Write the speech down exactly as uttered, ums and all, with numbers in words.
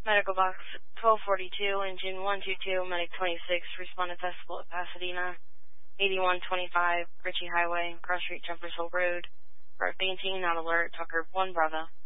Medical Box twelve forty-two, Engine one two two, Medic twenty-six, respond to Festival at Pasadena, eighty-one twenty-five, Ritchie Highway, Cross Street, Jumpers Hill Road. For fainting, not alert, Tucker one Bravo.